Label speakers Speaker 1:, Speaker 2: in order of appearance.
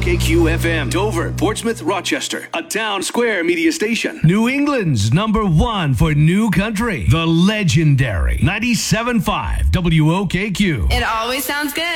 Speaker 1: WOKQ FM, Dover, Portsmouth, Rochester, a Town Square media station. New England's #1 for new country, the legendary 97.5 WOKQ.
Speaker 2: It always sounds good.